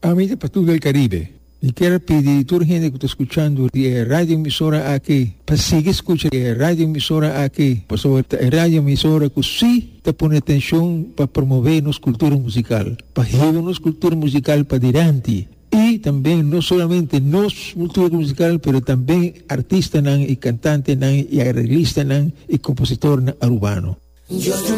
Amiga para todo el Caribe, y quiero pedir a toda la gente que está escuchando de radio emisora aquí, para seguir escuchando radio emisora aquí, por sobre radio emisora que sí te pone atención para promover nuestra cultura musical, para llevar nuestra cultura musical para adelante. Y también no solamente nuestra cultura musical, pero también artistas y cantantes y arreglistas y compositores urbanos.